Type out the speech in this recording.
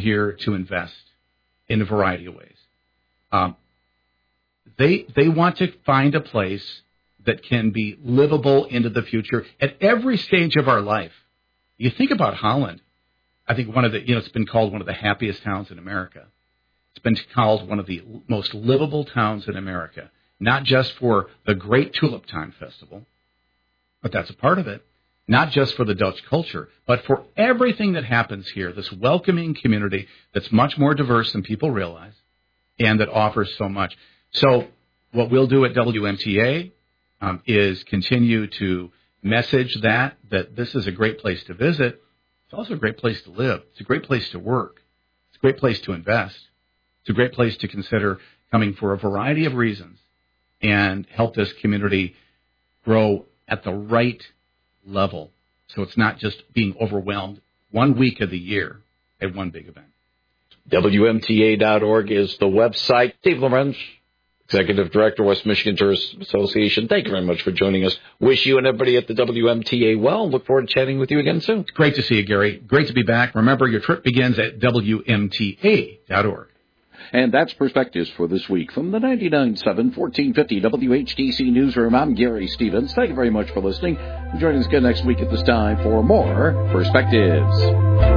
here to invest in a variety of ways. They want to find a place that can be livable into the future at every stage of our life. You think about Holland. I think it's been called one of the happiest towns in America. It's been called one of the most livable towns in America, not just for the great Tulip Time Festival, but that's a part of it, not just for the Dutch culture, but for everything that happens here, this welcoming community that's much more diverse than people realize and that offers so much. So what we'll do at WMTA is continue to message that this is a great place to visit. It's also a great place to live. It's a great place to work. It's a great place to invest. It's a great place to consider coming for a variety of reasons and help this community grow at the right level. So it's not just being overwhelmed 1 week of the year at one big event. WMTA.org is the website. Dave Lorenz, Executive Director, West Michigan Tourist Association, thank you very much for joining us. Wish you and everybody at the WMTA well. Look forward to chatting with you again soon. It's great to see you, Gary. Great to be back. Remember, your trip begins at WMTA.org. And that's Perspectives for this week. From the 99.7, 1450 WHTC Newsroom, I'm Gary Stevens. Thank you very much for listening. Join us again next week at this time for more Perspectives.